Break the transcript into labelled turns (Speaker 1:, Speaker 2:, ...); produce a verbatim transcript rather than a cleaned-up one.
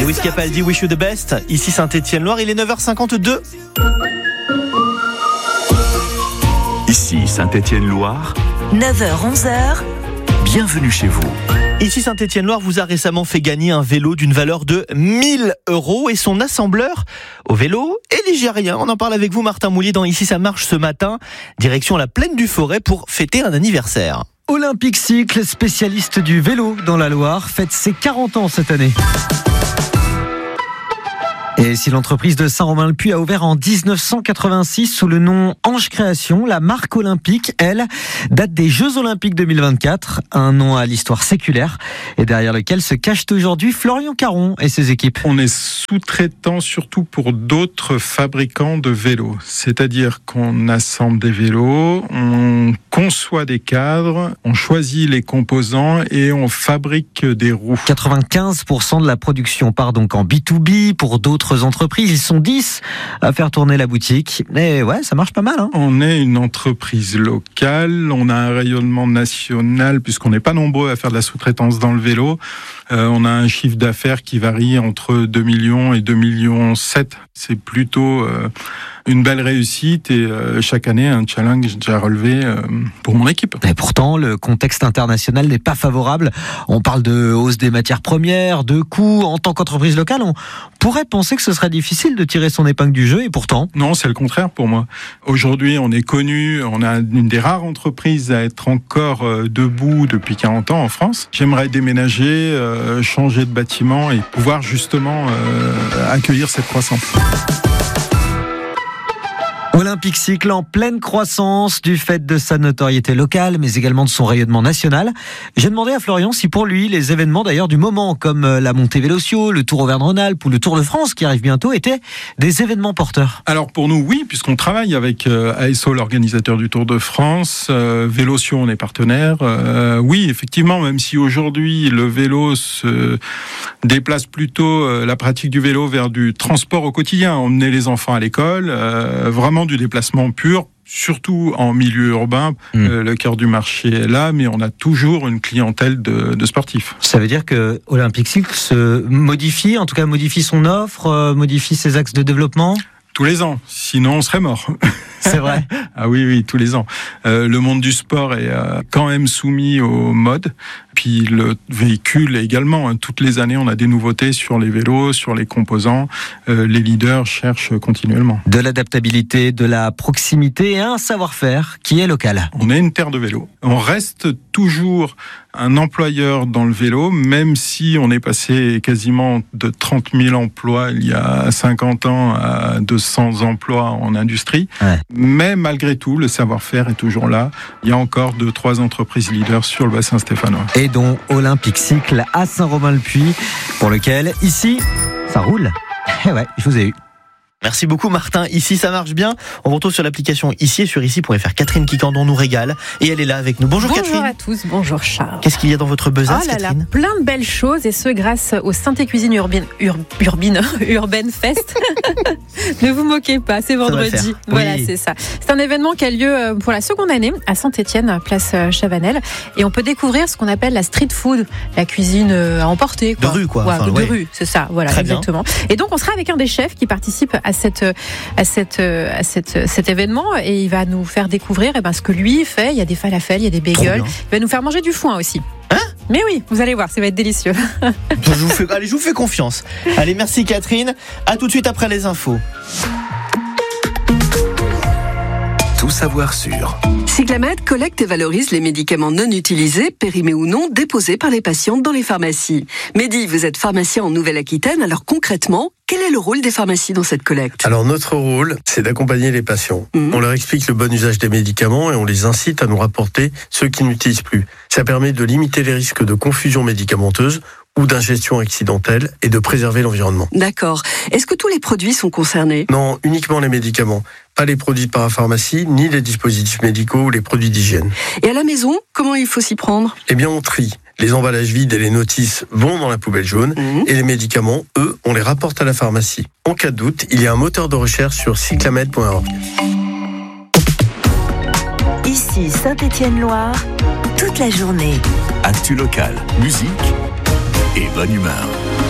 Speaker 1: Lewis Capaldi, Wish You The Best. Ici Saint-Étienne-Loire, il est neuf heures cinquante-deux.
Speaker 2: Ici Saint-Étienne-Loire,
Speaker 3: neuf heures onze heures.
Speaker 2: Bienvenue chez vous.
Speaker 1: Ici Saint-Étienne-Loire vous a récemment fait gagner un vélo d'une valeur de mille euros et son assembleur au vélo est ligérien. On en parle avec vous, Martin Moulier, dans Ici ça marche ce matin. Direction la plaine du Forêt pour fêter un anniversaire.
Speaker 4: Olympique Cycle, spécialiste du vélo dans la Loire, fête ses quarante ans cette année. Et si l'entreprise de Saint-Romain-le-Puy a ouvert en dix-neuf cent quatre-vingt-six sous le nom Ange Création, la marque olympique, elle, date des Jeux Olympiques deux mille vingt-quatre, un nom à l'histoire séculaire et derrière lequel se cache aujourd'hui Florian Caron et ses équipes.
Speaker 5: On est sous-traitant surtout pour d'autres fabricants de vélos, c'est-à-dire qu'on assemble des vélos, on conçoit des cadres, on choisit les composants et on fabrique des roues.
Speaker 4: quatre-vingt-quinze pour cent de la production part donc en B deux B pour d'autres entreprises. Ils sont dix à faire tourner la boutique. Et ouais, ça marche pas mal. Hein.
Speaker 5: On est une entreprise locale, on a un rayonnement national puisqu'on n'est pas nombreux à faire de la sous-traitance dans le vélo. Euh, on a un chiffre d'affaires qui varie entre deux millions et deux millions sept. C'est plutôt euh, une belle réussite et euh, chaque année un challenge déjà relevé euh, pour mon équipe.
Speaker 4: Et pourtant, le contexte international n'est pas favorable. On parle de hausse des matières premières, de coûts. En tant qu'entreprise locale, on pourrait penser que ce serait difficile de tirer son épingle du jeu et pourtant...
Speaker 5: Non, c'est le contraire pour moi. Aujourd'hui, on est connu, on a une des rares entreprises à être encore euh, debout depuis quarante ans en France. J'aimerais déménager, euh, changer de bâtiment et pouvoir justement euh, accueillir cette croissance.
Speaker 4: Olympique Cycle en pleine croissance du fait de sa notoriété locale, mais également de son rayonnement national. J'ai demandé à Florian si pour lui, les événements d'ailleurs du moment, comme la montée Véloccio, le Tour Auvergne-Rhône-Alpes ou le Tour de France qui arrive bientôt, étaient des événements porteurs.
Speaker 5: Alors pour nous, oui, puisqu'on travaille avec euh, A S O, l'organisateur du Tour de France, euh, Véloccio, on est partenaire. Euh, oui, effectivement, même si aujourd'hui le vélo se déplace plutôt euh, la pratique du vélo vers du transport au quotidien, emmener les enfants à l'école, euh, vraiment du déplacement pur, surtout en milieu urbain. Mmh. Euh, le cœur du marché est là, mais on a toujours une clientèle de, de sportifs.
Speaker 4: Ça veut dire que Olympique Cycle se modifie, en tout cas modifie son offre, euh, modifie ses axes de développement ?
Speaker 5: Tous les ans, sinon on serait mort.
Speaker 4: C'est vrai.
Speaker 5: Ah oui, oui, tous les ans. Euh, le monde du sport est euh, quand même soumis aux modes. Puis le véhicule également. Hein. Toutes les années, on a des nouveautés sur les vélos, sur les composants. Euh, les leaders cherchent continuellement.
Speaker 4: De l'adaptabilité, de la proximité et un savoir-faire qui est local.
Speaker 5: On est une terre de vélo. On reste toujours un employeur dans le vélo, même si on est passé quasiment de trente mille emplois il y a cinquante ans à deux cents emplois en industrie. Ouais. Mais malgré tout, le savoir-faire est toujours là. Il y a encore deux, trois entreprises leaders sur le bassin stéphanois.
Speaker 4: Et dont Olympique Cycle à Saint-Romain-le-Puy, pour lequel, ici, ça roule. Eh ouais, je vous ai eu.
Speaker 1: Merci beaucoup Martin, Ici ça marche bien. On vous retrouve sur l'application Ici et sur ici point f r. Catherine Quicandon nous régale et elle est là avec nous. Bonjour,
Speaker 6: bonjour
Speaker 1: Catherine.
Speaker 6: Bonjour à tous, bonjour Charles.
Speaker 1: Qu'est-ce qu'il y a dans votre besace,
Speaker 6: oh là
Speaker 1: Catherine ?
Speaker 6: Là, plein de belles choses et ce grâce au Synthé Cuisine Urbaine, Ur, Urbine, Urban Fest. Ne vous moquez pas, c'est vendredi. Voilà, oui. C'est ça. C'est un événement qui a lieu pour la seconde année à Saint-Étienne, place Chavanel. Et on peut découvrir ce qu'on appelle la street food, la cuisine à emporter. Quoi.
Speaker 1: De rue quoi.
Speaker 6: Ouais,
Speaker 1: enfin,
Speaker 6: de
Speaker 1: ouais.
Speaker 6: rue, c'est ça. Voilà,
Speaker 1: très
Speaker 6: exactement.
Speaker 1: Bien.
Speaker 6: Et donc on sera avec un des chefs qui participe à cette à cette à cette cet événement et il va nous faire découvrir eh ben, ce que lui fait. Il y a des falafels, il y a des bagels. Il va nous faire manger du foin aussi.
Speaker 1: Hein ?
Speaker 6: Mais oui, vous allez voir, ça va être délicieux.
Speaker 1: je vous fais, allez, je vous fais confiance. Allez, merci Catherine. À tout de suite après les infos.
Speaker 2: Tout savoir sur
Speaker 7: Cyclamed collecte et valorise les médicaments non utilisés, périmés ou non, déposés par les patientes dans les pharmacies. Mehdi, vous êtes pharmacien en Nouvelle-Aquitaine, alors concrètement, quel est le rôle des pharmacies dans cette collecte ?
Speaker 8: Alors notre rôle, c'est d'accompagner les patients. Mmh. On leur explique le bon usage des médicaments et on les incite à nous rapporter ceux qu'ils n'utilisent plus. Ça permet de limiter les risques de confusion médicamenteuse ou d'ingestion accidentelle et de préserver l'environnement.
Speaker 7: D'accord. Est-ce que tous les produits sont concernés ?
Speaker 8: Non, uniquement les médicaments. Pas les produits de parapharmacie, ni les dispositifs médicaux ou les produits d'hygiène.
Speaker 7: Et à la maison, comment il faut s'y prendre ?
Speaker 8: Eh bien, on trie. Les emballages vides et les notices vont dans la poubelle jaune mmh. et les médicaments, eux, on les rapporte à la pharmacie. En cas de doute, il y a un moteur de recherche sur cyclamed point org.
Speaker 3: Ici Saint-Étienne-Loire, toute la journée.
Speaker 2: Actu locale, musique et bonne humeur.